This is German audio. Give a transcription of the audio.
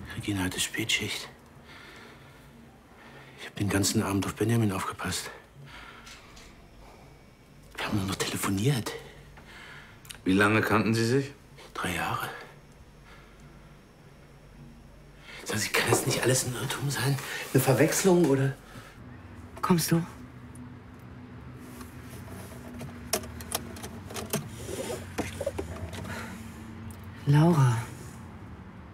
Regina hatte Spätschicht. Ich habe den ganzen Abend auf Benjamin aufgepasst. Wir haben nur noch telefoniert. Wie lange kannten Sie sich? 3 Jahre. Sagen Sie, kann das nicht alles ein Irrtum sein? Eine Verwechslung oder? Kommst du? Laura.